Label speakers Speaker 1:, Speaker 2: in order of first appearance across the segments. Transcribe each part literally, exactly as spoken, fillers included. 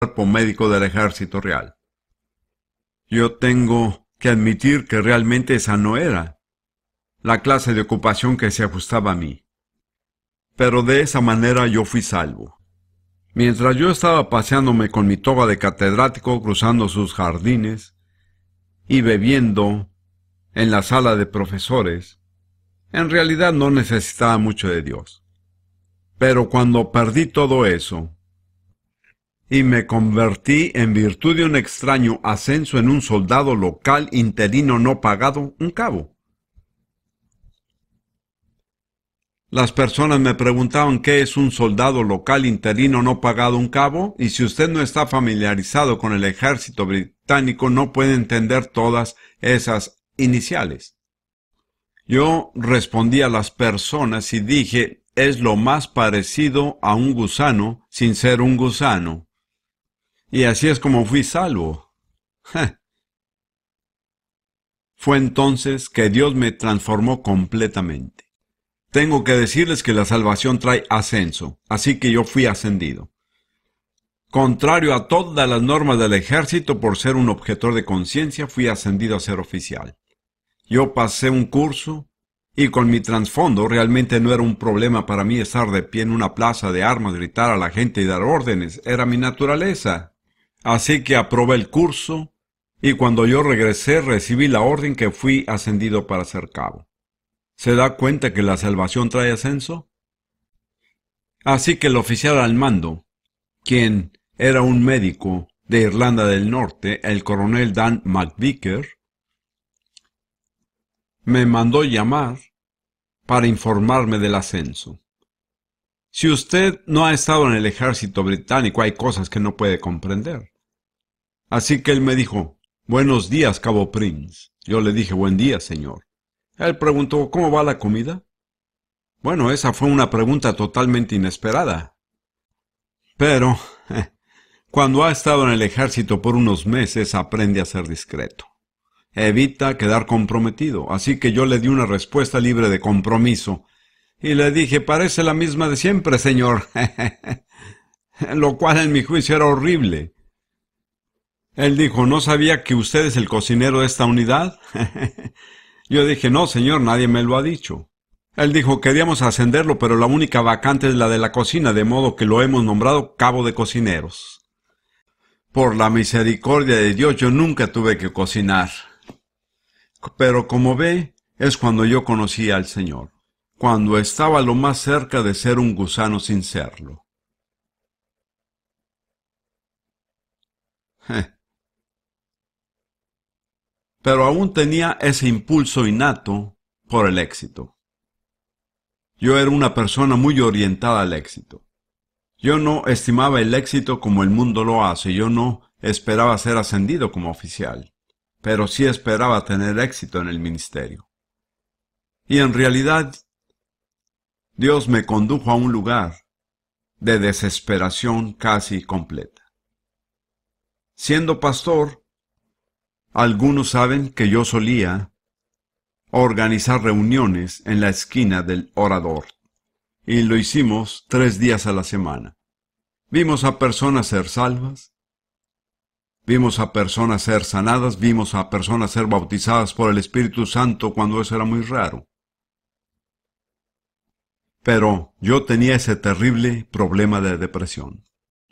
Speaker 1: cuerpo médico del Ejército Real. Yo tengo que admitir que realmente esa no era la clase de ocupación que se ajustaba a mí. Pero de esa manera yo fui salvo. Mientras yo estaba paseándome con mi toga de catedrático cruzando sus jardines y bebiendo en la sala de profesores, en realidad no necesitaba mucho de Dios. Pero cuando perdí todo eso y me convertí en virtud de un extraño ascenso en un soldado local interino no pagado, un cabo. Las personas me preguntaban qué es un soldado local interino no pagado, un cabo, y si usted no está familiarizado con el ejército británico no puede entender todas esas iniciales. Yo respondí a las personas y dije, es lo más parecido a un gusano sin ser un gusano. Y así es como fui salvo. Fue entonces que Dios me transformó completamente. Tengo que decirles que la salvación trae ascenso, así que yo fui ascendido. Contrario a todas las normas del ejército, por ser un objetor de conciencia, fui ascendido a ser oficial. Yo pasé un curso, y con mi trasfondo realmente no era un problema para mí estar de pie en una plaza de armas, gritar a la gente y dar órdenes, era mi naturaleza. Así que aprobé el curso, y cuando yo regresé recibí la orden que fui ascendido para ser cabo. ¿Se da cuenta que la salvación trae ascenso? Así que el oficial al mando, quien era un médico de Irlanda del Norte, el coronel Dan McVicker, me mandó llamar para informarme del ascenso. Si usted no ha estado en el ejército británico, hay cosas que no puede comprender. Así que él me dijo, buenos días, cabo Prince. Yo le dije, buen día, señor. Él preguntó, ¿cómo va la comida? Bueno, esa fue una pregunta totalmente inesperada. Pero, eh, cuando ha estado en el ejército por unos meses, aprende a ser discreto. Evita quedar comprometido, así que yo le di una respuesta libre de compromiso. Y le dije, parece la misma de siempre, señor. Lo cual en mi juicio era horrible. Él dijo, ¿no sabía que usted es el cocinero de esta unidad? Yo dije, no, señor, nadie me lo ha dicho. Él dijo, queríamos ascenderlo, pero la única vacante es la de la cocina, de modo que lo hemos nombrado cabo de cocineros. Por la misericordia de Dios, yo nunca tuve que cocinar. Pero como ve, es cuando yo conocí al Señor, cuando estaba lo más cerca de ser un gusano sin serlo. Pero aún tenía ese impulso innato por el éxito. Yo era una persona muy orientada al éxito. Yo no estimaba el éxito como el mundo lo hace, yo no esperaba ser ascendido como oficial, pero sí esperaba tener éxito en el ministerio. Y en realidad, Dios me condujo a un lugar de desesperación casi completa. Siendo pastor, algunos saben que yo solía organizar reuniones en la esquina del Orador, y lo hicimos tres días a la semana. Vimos a personas ser salvas, vimos a personas ser sanadas, vimos a personas ser bautizadas por el Espíritu Santo cuando eso era muy raro. Pero yo tenía ese terrible problema de depresión.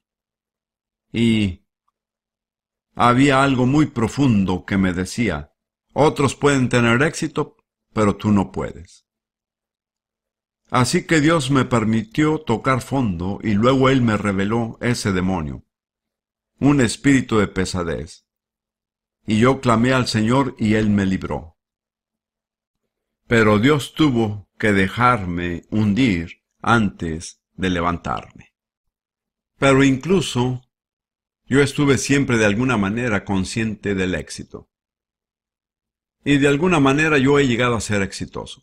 Speaker 1: Y había algo muy profundo que me decía, otros pueden tener éxito, pero tú no puedes. Así que Dios me permitió tocar fondo y luego Él me reveló ese demonio, un espíritu de pesadez. Y yo clamé al Señor y Él me libró. Pero Dios tuvo que dejarme hundir antes de levantarme. Pero incluso yo estuve siempre de alguna manera consciente del éxito. Y de alguna manera yo he llegado a ser exitoso.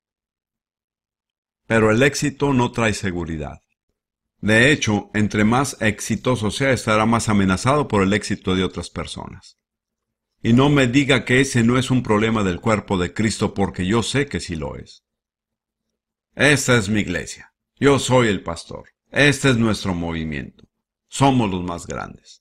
Speaker 1: Pero el éxito no trae seguridad. De hecho, entre más exitoso sea, estará más amenazado por el éxito de otras personas. Y no me diga que ese no es un problema del cuerpo de Cristo, porque yo sé que sí lo es. Esta es mi iglesia. Yo soy el pastor. Este es nuestro movimiento. somos los más grandes.